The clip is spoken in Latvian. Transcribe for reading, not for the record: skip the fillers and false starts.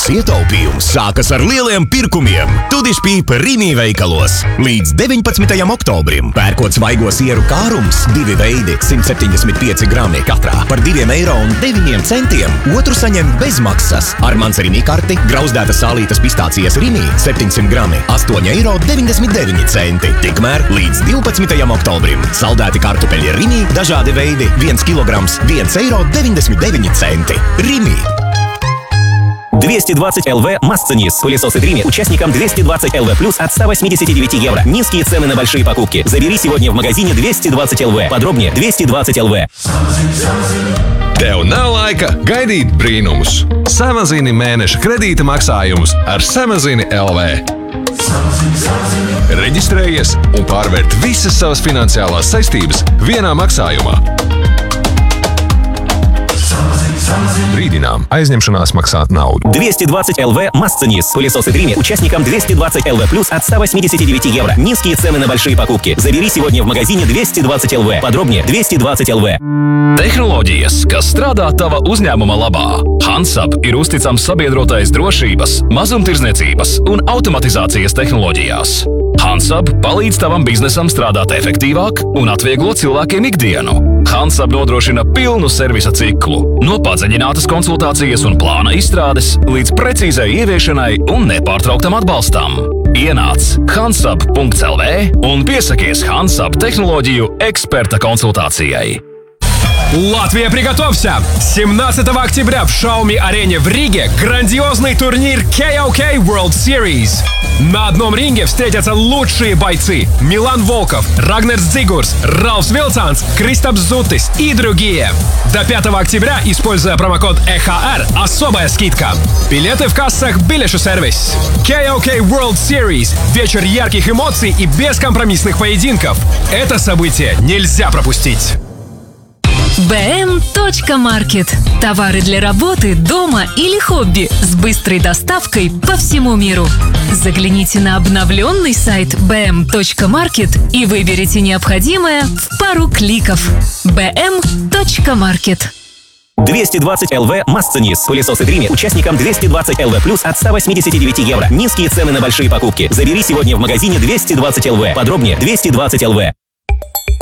Liels ietaupījums sākas ar lieliem pirkumiem. Tudišpīpa Rimi veikalos. Līdz 19. oktobrim pērkot svaigo sieru kārums 2 veidi 175 grami katrā par 2,09 €. Otru saņem bez maksas ar mans Rimi karti grauzdētas sālītas pistācijas Rimi 700 grami 8,99 €. Tikmēr līdz 12. oktobrim saldēti kartupeļi Rimi dažādi veidi 1 kilograms 1,99 €. Rimi. 220 ЛВ Масценис. Пылесосы Рими участникам 220 ЛВ плюс от 189 €. Низкие цены на большие покупки. Забери сегодня в магазине 220 ЛВ. Подробнее 220 ЛВ. Tev nav laika gaidīt brīnumus. Samazini mēneša kredīta maksājumus ar Samazini LV. Reģistrējies un pārvērt visas savas finansiālās saistības vienā maksājumā. Brīdinām, aizņemšanās maksāt naudu. 220 ЛВ Масценис. Пылесосы Рими участникам 220 ЛВ плюс от 189 €. Низкие цены на большие покупки. Забери сегодня в магазине 220 ЛВ. Подробнее 220 ЛВ. Tehnoloģijas, kas strādā tava uzņēmuma labā. Hansab ir uzticams sabiedrotais drošības, mazumtirdzniecības un automatizācijas tehnoloģijās. Hansab palīdz tavam biznesam strādāt efektīvāk un atvieglo cilvēkiem ikdienu. Hansab nodrošina pilnu servisa ciklu, no padziļinātas konsultācijas un plāna izstrādes līdz precīzai ieviešanai un nepārtrauktam atbalstam. Ienāc hansab.lv un piesakies Hansab tehnoloģiju eksperta konsultācijai. Латвия, приготовься! 17 октября в Xiaomi-арене в Риге грандиозный турнир KOK World Series. На одном ринге встретятся лучшие бойцы: Милан Волков, Рагнерс Дзигурс, Ралфс Вилцанс, Кристапс Зутис и другие. До 5 октября, используя промокод EHR, особая скидка. Билеты в кассах Билешу сервис. KOK World Series. Вечер ярких эмоций и бескомпромиссных поединков. Это событие нельзя пропустить. bm.market. Товары для работы, дома или хобби с быстрой доставкой по всему миру. Загляните на обновленный сайт bm.market и выберите необходимое в пару кликов. bm.market. 220 ЛВ Масценис. Пылесосы Рими участникам 220 ЛВ плюс от 189 €. Низкие цены на большие покупки. Забери сегодня в магазине 220 ЛВ. Подробнее 220 ЛВ.